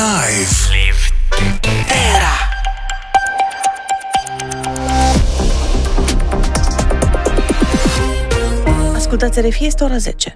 Live Era. Ascultați RFI, este ora 10.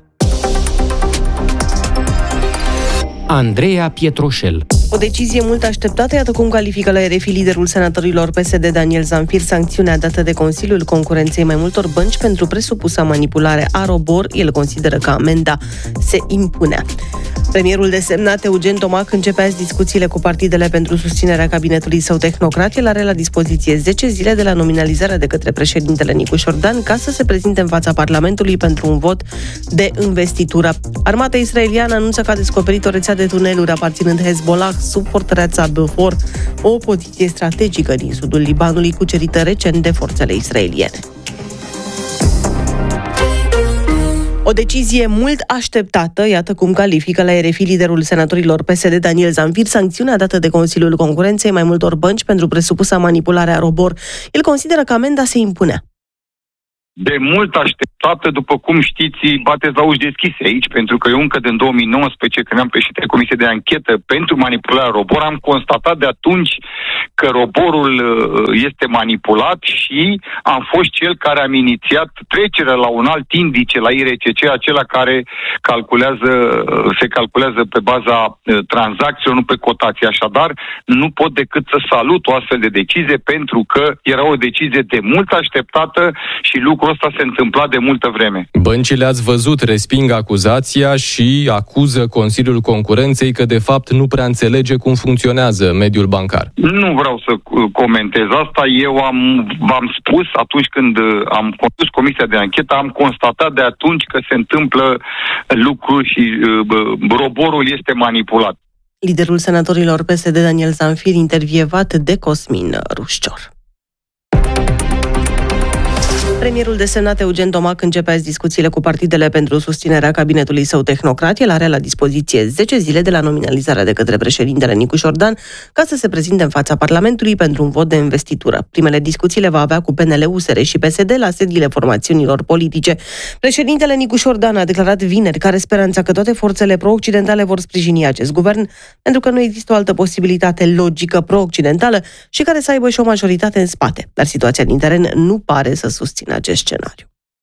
Andreea Pietroșel. O decizie mult așteptată, iată cum califică la RFI liderul senatorilor PSD Daniel Zamfir sancțiunea dată de Consiliul Concurenței mai multor bănci pentru presupusa manipulare a ROBOR. El consideră că amenda se impunea. Premierul desemnat Eugen Tomac începe azi discuțiile cu partidele pentru susținerea cabinetului său tehnocrat. El are la dispoziție 10 zile de la nominalizarea de către președintele Nicu Șordan ca să se prezinte în fața Parlamentului pentru un vot de investitură. Armata israeliană anunță că a descoperit o rețea de tuneluri aparținând Hezbollah sub fortăreața Beaufort, o poziție strategică din sudul Libanului cucerită recent de forțele israeliene. O decizie mult așteptată, iată cum califică la RFI liderul senatorilor PSD Daniel Zamfir sancțiunea dată de Consiliul Concurenței mai multor bănci pentru presupusa manipulare a ROBOR. El consideră că amenda se impunea. De mult așteptată, după cum știți, bateți la uși deschise aici, pentru că eu încă din 2019, când am președinte Comisie de Anchetă pentru manipularea ROBOR, am constatat de atunci că ROBOR-ul este manipulat și am fost cel care am inițiat trecerea la un alt indice, la IRCC, acela care se calculează pe baza tranzacțiilor, nu pe cotații. Așadar, nu pot decât să salut o astfel de decizie, pentru că era o decizie de mult așteptată și lucrul ăsta se întâmpla de multă vreme. Băncile, ați văzut, resping acuzația și acuză Consiliul Concurenței că de fapt nu prea înțelege cum funcționează mediul bancar. Nu vreau să comentez asta. Eu v-am spus atunci când am condus Comisia de Anchetă, am constatat de atunci că se întâmplă lucruri și ROBOR-ul este manipulat. Liderul senatorilor PSD Daniel Zamfir, intervievat de Cosmin Rușcior. Premierul desemnat Eugen Tomac începe azi discuțiile cu partidele pentru susținerea cabinetului său tehnocrat. El are la dispoziție 10 zile de la nominalizarea de către președintele Nicu Șordan ca să se prezinte în fața Parlamentului pentru un vot de investitură. Primele discuții le va avea cu PNL, USR și PSD la sediile formațiunilor politice. Președintele Nicu Șordan a declarat vineri că are speranța că toate forțele pro-occidentale vor sprijini acest guvern, pentru că nu există o altă posibilitate logică pro-occidentală și care să aibă și o majoritate în spate. Dar situația din teren nu pare să susțină acest scenariu.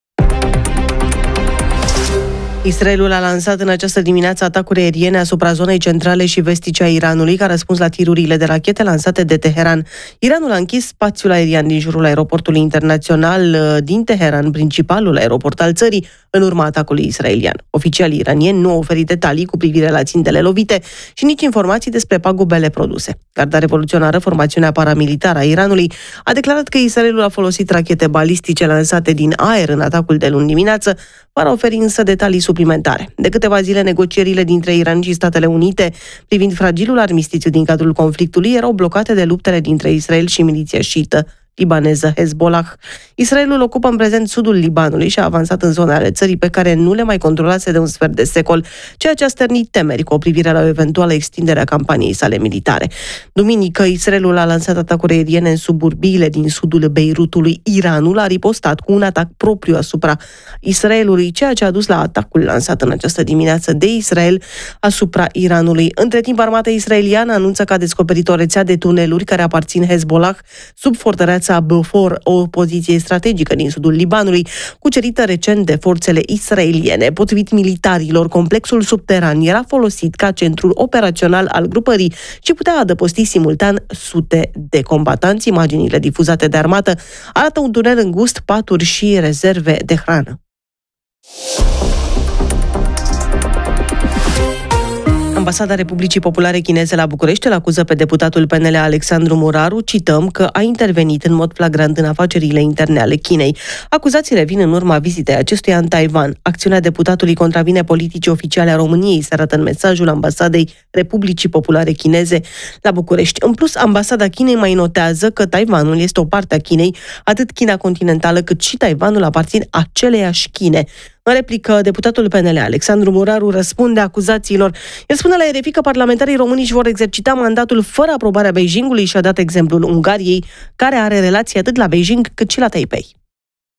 Israelul a lansat în această dimineață atacuri aeriene asupra zonei centrale și vestice a Iranului, ca răspuns la tirurile de rachete lansate de Teheran. Iranul a închis spațiul aerian din jurul aeroportului internațional din Teheran, principalul aeroport al țării, în urma atacului israelian. Oficialii iranieni nu au oferit detalii cu privire la țintele lovite și nici informații despre pagubele produse. Garda revoluționară, formațiunea paramilitară a Iranului, a declarat că Israelul a folosit rachete balistice lansate din aer în atacul de luni dimineață, fără a oferi însă detalii suplimentare. De câteva zile, negocierile dintre Iran și Statele Unite privind fragilul armistițiu din cadrul conflictului erau blocate de luptele dintre Israel și miliția șiită libaneză Hezbollah. Israelul ocupă în prezent sudul Libanului și a avansat în zone ale țării pe care nu le mai controlase de un sfert de secol, ceea ce a stârnit temeri cu privire la o eventuală extindere a campaniei sale militare. Duminică, Israelul a lansat atacuri aeriene în suburbiile din sudul Beirutului. Iranul a ripostat cu un atac propriu asupra Israelului, ceea ce a dus la atacul lansat în această dimineață de Israel asupra Iranului. Între timp, armata israeliană anunță că a descoperit o rețea de tuneluri care aparțin Hezbollah sub fortăreața Beaufort, o poziție strategică din sudul Libanului, cucerită recent de forțele israeliene. Potrivit militarilor, complexul subteran era folosit ca centrul operațional al grupării și putea adăposti simultan sute de combatanți. Imaginile difuzate de armată arată un tunel îngust, paturi și rezerve de hrană. Ambasada Republicii Populare Chineze la București îl acuză pe deputatul PNL Alexandru Muraru, cităm, că a intervenit în mod flagrant în afacerile interne ale Chinei. Acuzațiile vin în urma vizitei acestuia în Taiwan. Acțiunea deputatului contravine politicii oficiale a României, se arată în mesajul Ambasadei Republicii Populare Chineze la București. În plus, Ambasada Chinei mai notează că Taiwanul este o parte a Chinei, atât China continentală cât și Taiwanul aparțin aceleiași Chine. În replică, deputatul PNL Alexandru Muraru răspunde acuzațiilor. El spune la RFI că parlamentarii români își vor exercita mandatul fără aprobarea Beijingului și a dat exemplul Ungariei, care are relații atât la Beijing cât și la Taipei.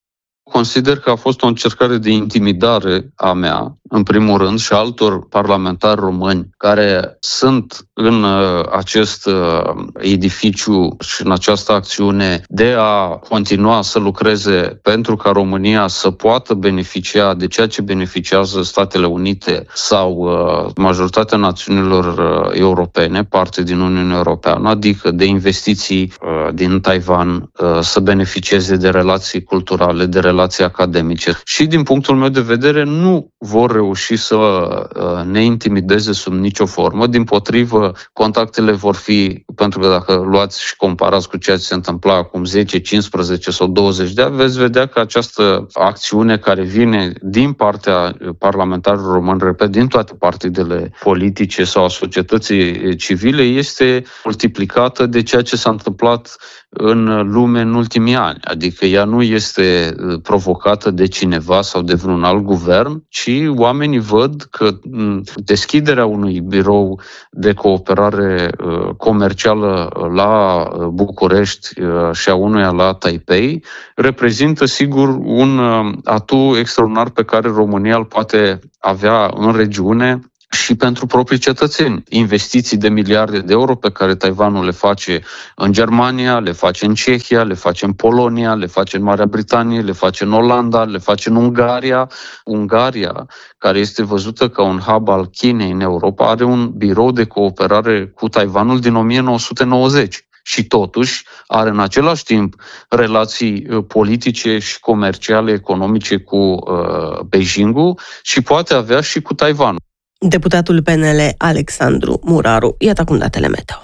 Consider că a fost o încercare de intimidare a mea, în primul rând, și altor parlamentari români care sunt în acest edificiu și în această acțiune de a continua să lucreze pentru ca România să poată beneficia de ceea ce beneficiază Statele Unite sau majoritatea națiunilor europene, parte din Uniunea Europeană, adică de investiții din Taiwan, să beneficieze de relații culturale, de relații academice. Și din punctul meu de vedere nu vor reuși să ne intimideze sub nicio formă. Dimpotrivă, contactele vor fi, pentru că dacă luați și comparați cu ceea ce se întâmpla acum 10, 15 sau 20 de ani, veți vedea că această acțiune care vine din partea parlamentarilor români, repet, din toate partidele politice sau a societății civile, este multiplicată de ceea ce s-a întâmplat în lume în ultimii ani. Adică ea nu este provocată de cineva sau de vreun alt guvern, ci oamenii văd că deschiderea unui birou de cooperare comercială la București și a unuia la Taipei reprezintă sigur un atu extraordinar pe care România îl poate avea în regiune și pentru proprii cetățeni. Investiții de miliarde de euro pe care Taiwanul le face în Germania, le face în Cehia, le face în Polonia, le face în Marea Britanie, le face în Olanda, le face în Ungaria. Ungaria, care este văzută ca un hub al Chinei în Europa, are un birou de cooperare cu Taiwanul din 1990. Și totuși are în același timp relații politice și comerciale, economice cu Beijingul și poate avea și cu Taiwanul. Deputatul PNL Alexandru Muraru. Iată acum datele meteo.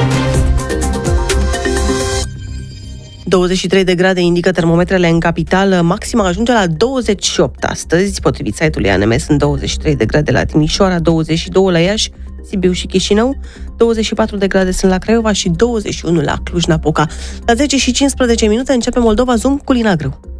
23 de grade indică termometrele în capitală, maxima ajunge la 28 astăzi, potrivit site-ului ANM sunt 23 de grade la Timișoara, 22 la Iași, Sibiu și Chișinău, 24 de grade sunt la Craiova și 21 la Cluj-Napoca. La 10:15 începe Moldova Zoom cu Lina Grâu.